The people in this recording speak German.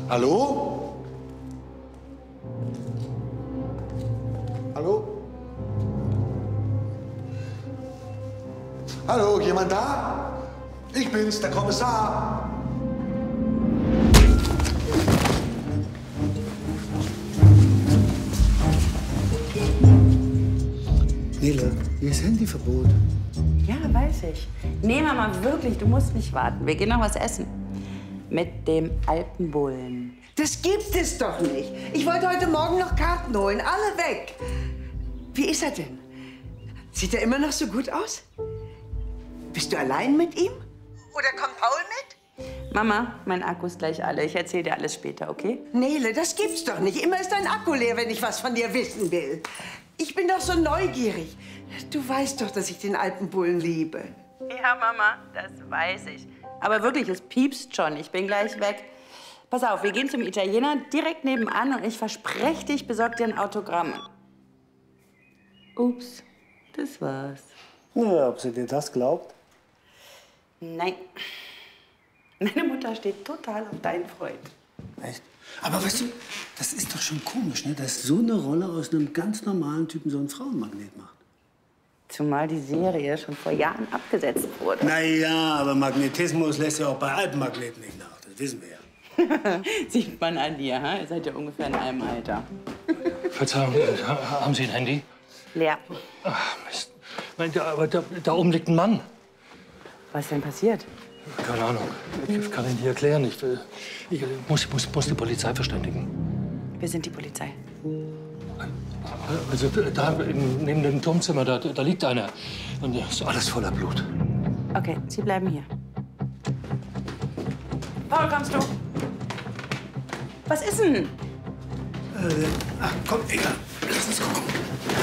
Hallo? Hallo? Hallo, jemand da? Ich bin's, der Kommissar. Nele, hier ist Handyverbot. Ja, weiß ich. Nee, Mama, wirklich, du musst nicht warten. Wir gehen noch was essen. Mit dem Alpenbullen. Das gibt es doch nicht. Ich wollte heute Morgen noch Karten holen. Alle weg. Wie ist er denn? Sieht er immer noch so gut aus? Bist du allein mit ihm? Oder kommt Paul mit? Mama, mein Akku ist gleich alle. Ich erzähle dir alles später, okay? Nele, das gibt's doch nicht. Immer ist dein Akku leer, wenn ich was von dir wissen will. Ich bin doch so neugierig. Du weißt doch, dass ich den Alpenbullen liebe. Ja, Mama, das weiß ich. Aber wirklich, es piepst schon. Ich bin gleich weg. Pass auf, wir gehen zum Italiener direkt nebenan und ich verspreche dich, besorg dir ein Autogramm. Ups, das war's. Na, ob sie dir das glaubt? Nein. Meine Mutter steht total auf deinen Freund. Echt? Aber weißt du, das ist doch schon komisch, ne? Dass so eine Rolle aus einem ganz normalen Typen so einen Frauenmagnet macht. Zumal die Serie schon vor Jahren abgesetzt wurde. Naja, aber Magnetismus lässt ja auch bei Alpenmagneten nicht nach. Das wissen wir ja. Sieht man an dir, ha? Ihr seid ja ungefähr in einem Alter. Verzeihung, haben Sie ein Handy? Leer. Ach, Mist. Aber da oben liegt ein Mann. Was ist denn passiert? Keine Ahnung. Ich kann Ihnen nicht erklären. Ich muss die Polizei verständigen. Wir sind die Polizei. Also da neben dem Turmzimmer, da liegt einer. Und das ist alles voller Blut. Okay, Sie bleiben hier. Paul, kommst du? Was ist denn? Ach, komm, egal. Lass uns gucken.